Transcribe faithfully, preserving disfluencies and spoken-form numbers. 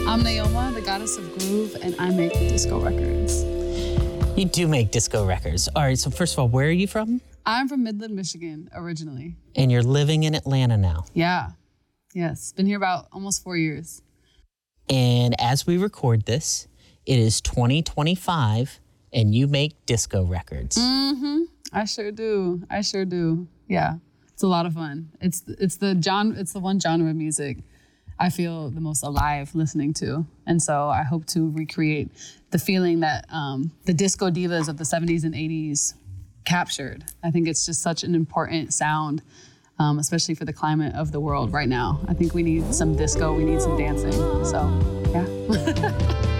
I'm Naoma, the goddess of groove, and I make disco records. You do make disco records. All right, so first of all, where are you from? I'm from Midland, Michigan, originally. And you're living in Atlanta now. Yeah. Yes. Been here about almost four years. And as we record this, it is twenty twenty-five, and you make disco records. Mm-hmm. I sure do. I sure do. Yeah. It's a lot of fun. It's it's the genre, it's the one genre of music I feel the most alive listening to. And so I hope to recreate the feeling that um, the disco divas of the seventies and eighties captured. I think it's just such an important sound, um, especially for the climate of the world right now. I think we need some disco, we need some dancing. So, yeah.